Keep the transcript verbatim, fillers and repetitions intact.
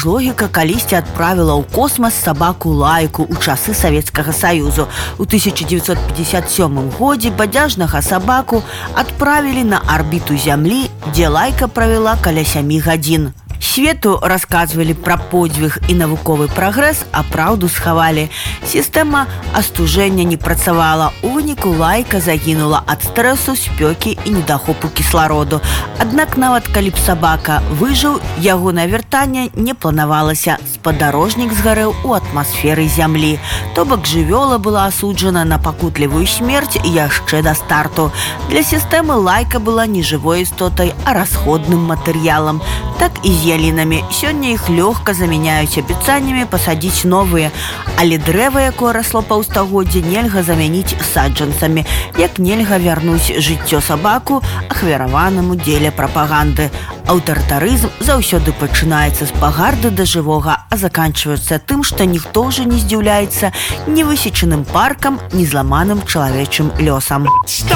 ж логіка калісьці адправіла ў космас сабаку Лайку ў часы Савецкага Саюзу. У тысяча дзевяцьсот пятьдесят сёмым годзе бадзяжнага сабаку адправілі на арбіту Зямлі, дзе Лайка правяла каля сямі гадзін. Свету расказвалі пра подзвіг і навуковы прагрэс, а праўду схавалі. Сістэма астужэння не працавала. У выніку Лайка загінула ад стрэсу, спёкі і недахопу кіслароду. Аднак нават калі б сабака выжыў, ягонае вяртанне не планавалася. Спадарожнік згарэў у атмасферы Зямлі. То бок жывёла была асуджана на пакутлівую смерць яшчэ да старту. Для сістэмы Лайка была не жывой істотай, а расходным матэрыялам. Так і з ялінамі. Сёння іх лёгка замяняюць абяцаннямі пасадзіць новыя, але дрэва, якое расло паўстагоддзя, нельга замяніць саджанцамі, як нельга вярнуць жыццё сабаку ахвяраванаму дзеля прапаганды. Аўтарытарызм заўсёды пачынаецца з пагарды да жывога, а заканчваецца тым, што ніхто ўжо не здзіўляецца ні высечаным паркам, ні зламаным чалавечым лёсам.